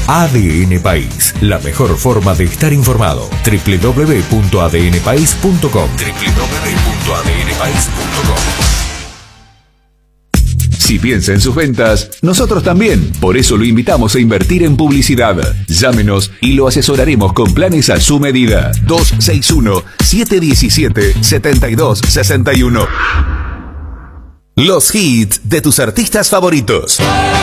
ADN País, la mejor forma de estar informado. www.adnpaís.com. www.adnpaís.com. Si piensa en sus ventas, nosotros también. Por eso lo invitamos a invertir en publicidad. Llámenos y lo asesoraremos con planes a su medida. 261-717-7261. Los hits de tus artistas favoritos.